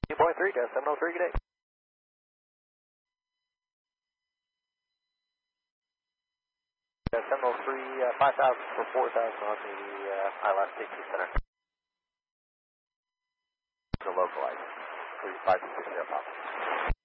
2.3, Jeff 703, good day. 703, 5,000 for 4,000 on the ILS Safety Center. The localizer, 560 Papa.